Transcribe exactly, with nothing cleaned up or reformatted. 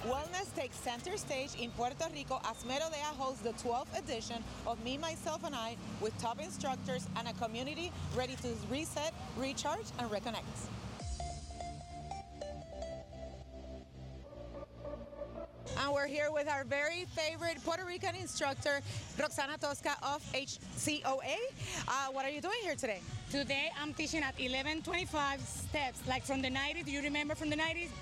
Wellness takes center stage in Puerto Rico as Merodea hosts the twelfth edition of Me, Myself, and I with top instructors and a community ready to reset, recharge, and reconnect. And we're here with our very favorite Puerto Rican instructor, Roxana Tosca of H C O A. Uh, what are you doing here today? Today I'm teaching at eleven twenty-five steps, like from the nineties. Do you remember from the nineties?